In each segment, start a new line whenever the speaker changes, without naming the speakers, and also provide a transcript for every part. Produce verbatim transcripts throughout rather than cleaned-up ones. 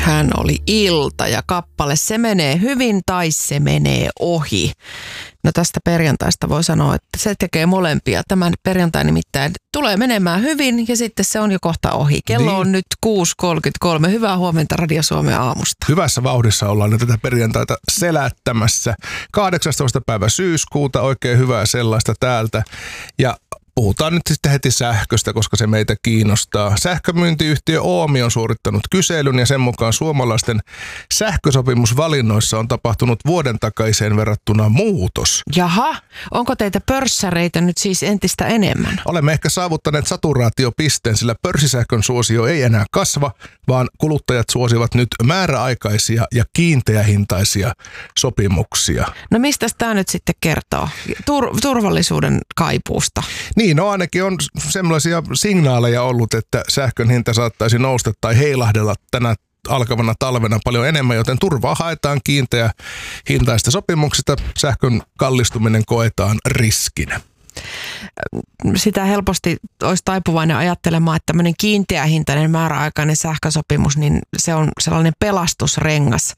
Hän oli Ilta ja kappale Se menee hyvin tai se menee ohi. No tästä perjantaista voi sanoa, että se tekee molempia. Tämän perjantai nimittäin tulee menemään hyvin ja sitten se on jo kohta ohi. Kello niin. On nyt kuusi kolmekymmentäkolme. Hyvää huomenta Radio Suomen aamusta.
Hyvässä vauhdissa ollaan nyt tätä perjantaita selättämässä. kahdeksastoista päivä syyskuuta, oikein hyvää sellaista täältä. Ja puhutaan nyt sitten heti sähköstä, koska se meitä kiinnostaa. Sähkömyyntiyhtiö Oomi on suorittanut kyselyn ja sen mukaan suomalaisten sähkösopimusvalinnoissa on tapahtunut vuoden takaiseen verrattuna muutos.
Jaha, onko teitä pörssäreitä nyt siis entistä enemmän?
Olemme ehkä saavuttaneet saturaatiopisteen, sillä pörssisähkön suosio ei enää kasva, vaan kuluttajat suosivat nyt määräaikaisia ja kiinteähintaisia sopimuksia.
No mistä tämä nyt sitten kertoo? Tur- turvallisuuden kaipuusta.
Niin, no ainakin on sellaisia signaaleja ollut, että sähkön hinta saattaisi nousta tai heilahdella tänä alkavana talvena paljon enemmän, joten turvaa haetaan kiinteä hintaista sopimuksista. Sähkön kallistuminen koetaan riskinä.
Sitä helposti olisi taipuvainen ajattelemaan, että tämmöinen kiinteähintainen määräaikainen sähkösopimus, niin se on sellainen pelastusrengas.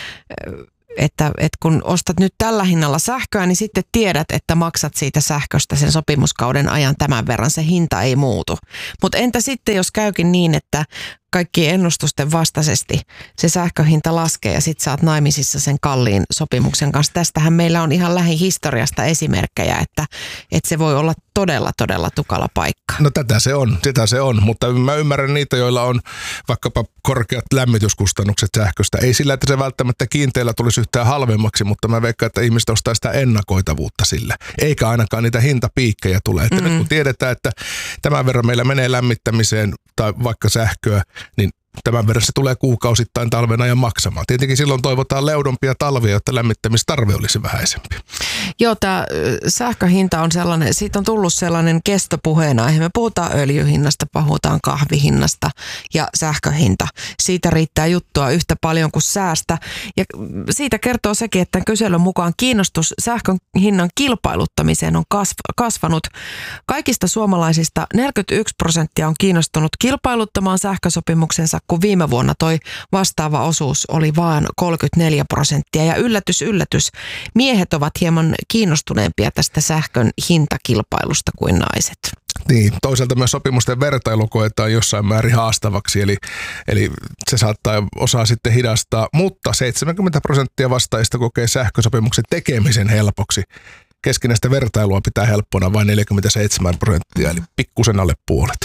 Että, että kun ostat nyt tällä hinnalla sähköä, niin sitten tiedät, että maksat siitä sähköstä sen sopimuskauden ajan tämän verran, se hinta ei muutu. Mutta entä sitten, jos käykin niin, että kaikkien ennustusten vastaisesti se sähköhinta laskee ja sit sä oot naimisissa sen kalliin sopimuksen kanssa. Tästähän meillä on ihan lähihistoriasta esimerkkejä, että, että se voi olla todella, todella tukala paikka.
No tätä se on, sitä se on, mutta mä ymmärrän niitä, joilla on vaikkapa korkeat lämmityskustannukset sähköstä. Ei sillä, että se välttämättä kiinteillä tulisi yhtään halvemmaksi, mutta mä veikkaan, että ihmiset ostaa sitä ennakoitavuutta sillä. Eikä ainakaan niitä hintapiikkejä tule. Että mm-hmm. nyt kun tiedetään, että tämän verran meillä menee lämmittämiseen tai vaikka sähköä, niin tämän verran se tulee kuukausittain talven ajan maksamaan. Tietenkin silloin toivotaan leudompia talvia, jotta lämmittämistarve olisi vähäisempi.
Joo, tämä sähköhinta on sellainen, siitä on tullut sellainen kestopuheenaihe. Me puhutaan öljyhinnasta, puhutaan kahvihinnasta ja sähköhinta. Siitä riittää juttua yhtä paljon kuin säästä. Ja siitä kertoo sekin, että kyselyn mukaan kiinnostus sähkön hinnan kilpailuttamiseen on kasvanut. Kaikista suomalaisista neljäkymmentäyksi prosenttia on kiinnostunut kilpailuttamaan sähkösopimuksensa, kun viime vuonna toi vastaava osuus oli vain kolmekymmentäneljä prosenttia. Ja yllätys, yllätys, miehet ovat hieman kiinnostuneempia tästä sähkön hintakilpailusta kuin naiset.
Niin, toisaalta myös sopimusten vertailu koetaan jossain määrin haastavaksi, eli, eli se saattaa osaa sitten hidastaa, mutta seitsemänkymmentä prosenttia vastaajista kokee sähkösopimuksen tekemisen helpoksi. Keskinäistä vertailua pitää helppona vain neljäkymmentäseitsemän prosenttia, eli pikkusen alle puolet.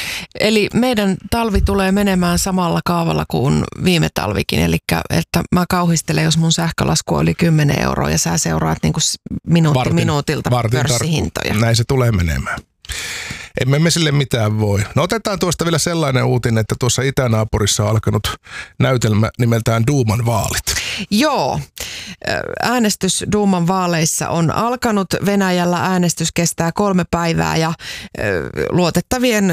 Eli meidän talvi tulee menemään samalla kaavalla kuin viime talvikin, eli että mä kauhistelen, jos mun sähkölasku oli kymmenen euroa ja sä seuraat niin kuin minuutti vartin, minuutilta vartin pörssihintoja.
Tar- näin se tulee menemään. Emme me sille mitään voi. No otetaan tuosta vielä sellainen uutinen, että tuossa itänaapurissa on alkanut näytelmä nimeltään Duuman vaalit.
Joo, äänestys Duuman vaaleissa on alkanut. Venäjällä äänestys kestää kolme päivää ja luotettavien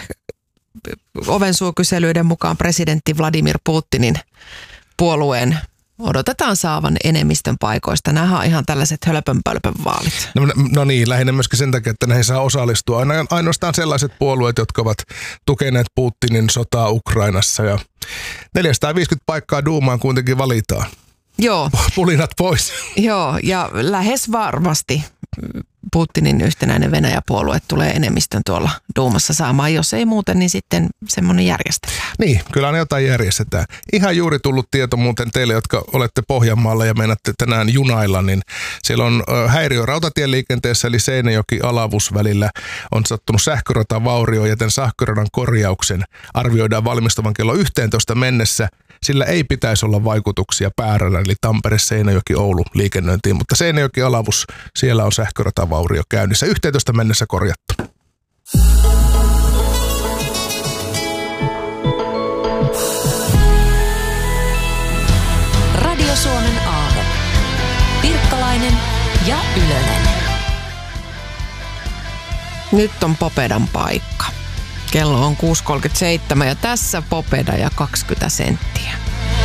ovensuukyselyiden mukaan presidentti Vladimir Putinin puolueen odotetaan saavan enemmistön paikoista. Nämä on ihan tällaiset hölpönpölpön vaalit.
No, no niin, lähinnä myöskin sen takia, että näihin saa osallistua. Ainoastaan sellaiset puolueet, jotka ovat tukeneet Putinin sotaa Ukrainassa. Ja neljäsataaviisikymmentä paikkaa Duumaan kuitenkin valitaan.
Joo.
Pulinat pois.
Joo, ja lähes varmasti Putinin yhtenäinen Venäjä-puolue tulee enemmistön tuolla Duumassa saamaan. Jos ei muuten, niin sitten semmoinen järjestetään.
Niin, kyllä ne jotain järjestetään. Ihan juuri tullut tieto muuten teille, jotka olette Pohjanmaalla ja meinaatte tänään junailla, niin siellä on häiriö rautatieliikenteessä, eli Seinäjoki-Alavus välillä on sattunut sähköratavaurio, joten sähköradan korjauksen arvioidaan valmistuvan kello yhteentoista mennessä. Sillä ei pitäisi olla vaikutuksia pääradalla, eli Tampere-Seinäjoki-Oulu liikennöintiin, mutta Seinäjoki-Alavus, siellä on sähköratavaurio käynnissä. yhteentoista mennessä korjattu.
Radio Suomen aamu. Pirkkalainen ja Ylönen.
Nyt on Popedan paikka. Kello on kuusi kolmekymmentäseitsemän ja tässä Popeda ja kaksikymmentä senttiä.